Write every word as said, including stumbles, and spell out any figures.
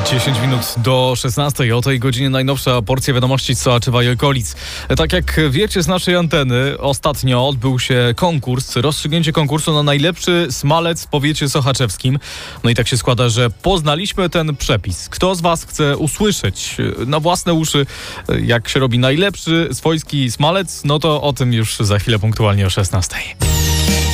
dziesięć minut do szesnastej. O tej godzinie najnowsza porcja wiadomości z Sołaczewa i okolic. Tak jak wiecie z naszej anteny, ostatnio odbył się konkurs, rozstrzygnięcie konkursu na najlepszy smalec w powiecie sochaczewskim. No i tak się składa, że poznaliśmy ten przepis. Kto z was chce usłyszeć na własne uszy, jak się robi najlepszy swojski smalec? No to o tym już za chwilę punktualnie o szesnastej.